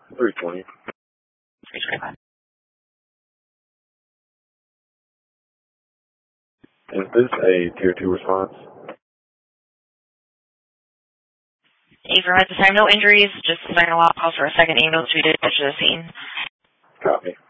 320. 325. Is this a Tier 2 response? Affirm at the time, no injuries, just a second allow calls for a second ambulance to be dispatched to the scene. Copy.